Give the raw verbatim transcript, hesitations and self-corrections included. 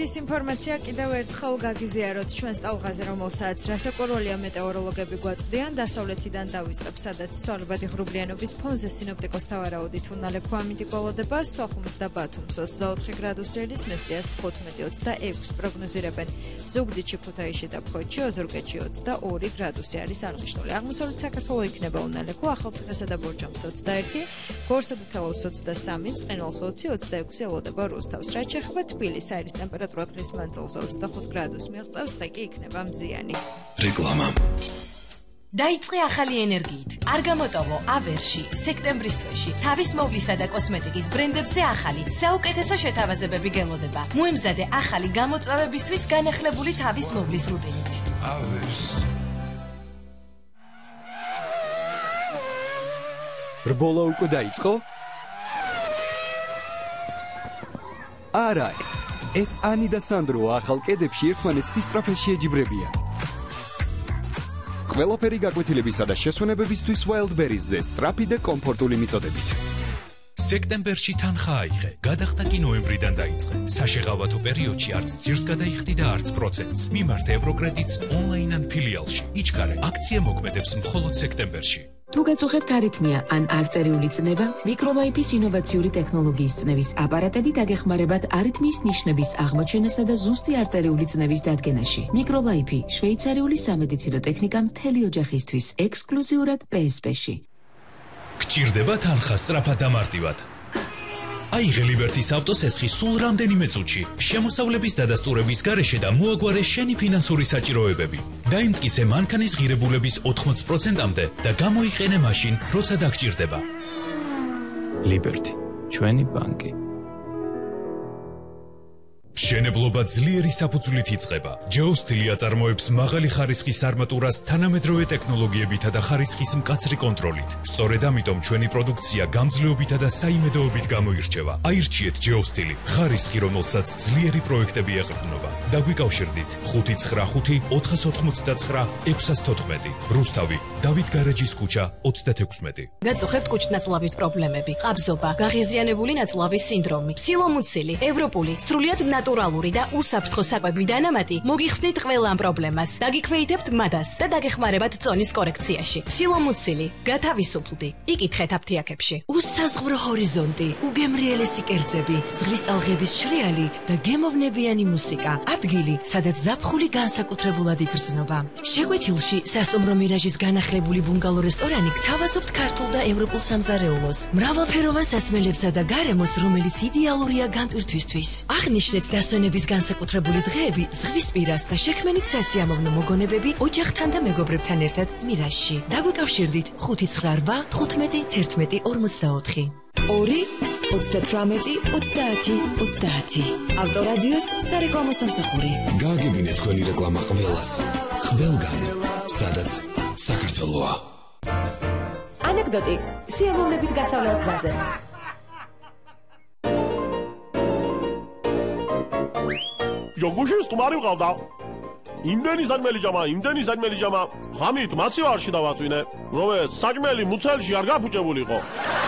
კვირის ინფორმაცია კიდევ ერთხელ გაგიზიაროთ ჩვენს ტალღაზე, რომელსაც რასაკვირველია მეტეოროლოგები გვაწვდიან. დასავლეთიდან დავიწყებს, სადაც ცვალებადი ღრუბლიანობის ფონზე სინოპტიკოსთა ვარაუდით უნალექო ამინდი გველოდება, სოხუმს და ბათუმს ოცდაოთხი გრადუსელის, მესტიას თხუთმეტი ოცდაექვსი პროგნოზირებენ. ზუგდიდში, ქუთაისში და ფხოთში, ოზურგეთში ოცდაორი გრადუსი არის აღნიშნული. აღმოსავლეთ საქართველოს იქნება უნალექო, ახალციხესა და ბორჯომს ოცდაერთი, გორსა და თელავს ოცდასამი, წყინვალს ოცი, ოცდაექვსი ელოდება რუსთავს. რაც შეეხება თბილისს, აირის ტემპერატურა დღის მანძილზე ოცდახუთ გრადუსს მიღწევს, დღე კი იქნება მზიანი. რეკლამა. დაიწყე ახალი ენერგიით. არ გამოტოვო ავერში, სექტემბრის თვეში, თავის მოვლისა და კოსმეტიკის ბრენდებზე ახალი, საუკეთესო შეთავაზებები გელოდება. მოემზადე ახალი გამოწვევებისთვის განახლებული თავის მოვლის რუტინით. ავერს. რბოლა უკვე დაიწყო? არა, ეს ანი და სანდრო ახალ კედებში ერთმანეთს სისწრაფეში ეჯიბრებიან. ყველაფერი გაკვეთილებისა და შესვენებებისთვის Wildberries-ზე სწრაფი და კომფორტული მიწოდებით. სექტემბერში თანხა აიღე, გადახდა კი ნოემბრიდან დაიწყე. საშეღავათო პერიოდში არც ძირს გადაიხდი და არც პროცენტს. მიმართე ევროკრედიტს ონლაინ ან ფილიალში. იჩქარე, აქცია მოქმედებს მხოლოდ სექტემბერში. თუ გაწუხებთ არითმია ან არტერიული წნევა, მიკროლაიფის ინოვაციური ტექნოლოგიის წნევის აპარატები დაგეხმარებათ არითმიის ნიშნების აღმოჩენასა და ზუსტი არტერიული წნევის დადგენაში. მიკროლაიფი, შვეიცარიული სამედიცინო ტექნიკა მთელი ოჯახისთვის, ექსკლუზიურად პე ეს პე-ში. გჭირდება თანხა სწრაფად და მარტივად. აიღე ლიბერტის ავტოსესხი სულ რამდენიმე წუთში, შემოსავლების დადასტურების გარეშე და მოაგვარე შენი ფინანსური საჭიროებები. დაიმტკიცე მანქანის ღირებულების ოთხმოცი პროცენტამდე და გამოიყენე მაშინ, როცა დაგჭირდება. ლიბერტი, ჩვენი ბანკი. მშენებლობა ძლიერი საფუძვლით იწყება. ჯეოსტილი აწარმოებს მაღალი ხარისხის არმატურას თანამედროვე ტექნოლოგიებითა და ხარისხის მკაცრი კონტროლით. სწორედ ამიტომ ჩვენი პროდუქცია გამძლეობითა და საიმედოობით გამოირჩევა. აირჩიეთ ჯეოსტილი, ხარისხი, რომელსაც ძლიერი პროექტები ეყრდნობა. დაგვიკავშირდით ხუთი ცხრა ხუთი ოთხას ოთხმოცდაცხრა ექვსას თოთხმეტი. რუსთავი, დავით გარეჯის ქუჩა ოცდათექვსმეტი. გაწუხებთ კუჭნაწლავის პრობლემები, ყაბზობა, გაღიზიანებული ნაწლავის სინდრომი, სილომუცილი, ევროპული, სრულიად ნატურალური და უსაფრთხო საკვები დანამატი მოგიხსნით ყველა ამ პრობლემას. დაგიქვეითებთ მადას და დაგეხმარებათ წონის კორექციაში. სილომუცილი, გათავისუფლდი. იკითხეთ აფთიაქებში. უსაზღვრო ჰორიზონტი, უგემრიელესი კერძები, ზღვის ტალღების შრეალი და გემოვნებიანი მუსიკა. ადგილი, სადაც ზაფხული განსაკუთრებულად იგრძნობა. შეკვეთილში სასტუმრო მირაჟის განახლებული ბუნგალო რესტორანი გთავაზობთ ქართულ და ევროპულ სამზარეულოს. მრავალფეროვან სასმელებსა და გარემოს, რომელიც იდეალურია განტვირთვისთვის. აღნიშნეთ დასვენების განსაკუთრებული დღეები ზღვის პირას და შექმენით სასიამოვნო მოგონებები ოჯახთან და მეგობრებთან ერთად მირაჟში. დაგვიკავშირდით ხუთი ცხრა რვა თხუთმეტი თერთმეტი ორმოცდაოთხი. ორი ოცდათვრამეტი ოცდაათი ოცდაათი. ავტორადიოს სარეკლამო სამსახური. გააგებინეთ თქვენი რეკლამა ყველას. ყველგან, სადაც საქართველოა. ანეკდოტი სიამოვნებით გასავლელ გზაზე. ჯოგუში სტუმარი ვყავდა. იმდენი საჭმელი ჭამა, იმდენი საჭმელი ჭამა. ხამით მაცივარში დავაწვინე. როვე საჭმელი მუცელში არ გაფუჭებულიყო.